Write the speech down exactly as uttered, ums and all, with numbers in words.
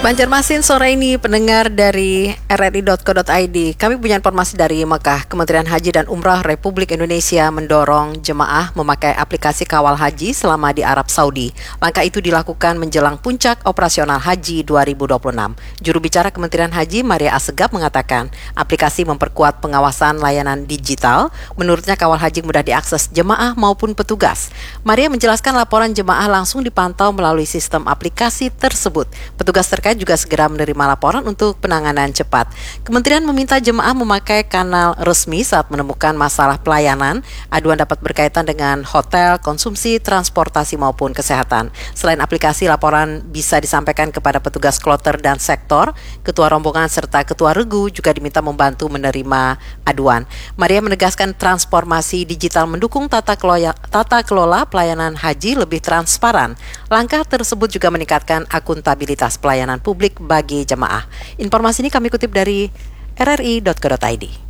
Banjarmasin sore ini pendengar dari r r i dot co dot i d. Kami punya informasi dari Mekah. Kementerian Haji dan Umrah Republik Indonesia mendorong jemaah memakai aplikasi kawal haji selama di Arab Saudi. Langkah itu dilakukan menjelang puncak operasional haji dua ribu dua puluh enam. Juru bicara Kementerian Haji Maria Assegaf mengatakan aplikasi memperkuat pengawasan layanan digital. Menurutnya kawal haji mudah diakses jemaah maupun petugas. Maria menjelaskan laporan jemaah langsung dipantau melalui sistem aplikasi tersebut. Petugas terkait juga segera menerima laporan untuk penanganan cepat. Kementerian meminta jemaah memakai kanal resmi saat menemukan masalah pelayanan. Aduan dapat berkaitan dengan hotel, konsumsi, transportasi maupun kesehatan. Selain aplikasi, laporan bisa disampaikan kepada petugas kloter dan sektor. Ketua rombongan serta ketua regu juga diminta membantu menerima aduan. Maria menegaskan transformasi digital mendukung tata kelola, tata kelola pelayanan haji lebih transparan. Langkah tersebut juga meningkatkan akuntabilitas pelayanan publik bagi jemaah. Informasi ini kami kutip dari r r i dot co dot i d.